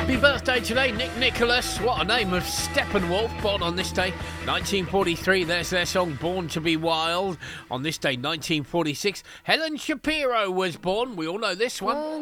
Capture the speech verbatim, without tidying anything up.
Happy birthday today, Nick Nicholas. What a name of Steppenwolf, born on this day, nineteen forty-three. There's their song, Born to be Wild. On this day, nineteen forty-six, Helen Shapiro was born. We all know this one.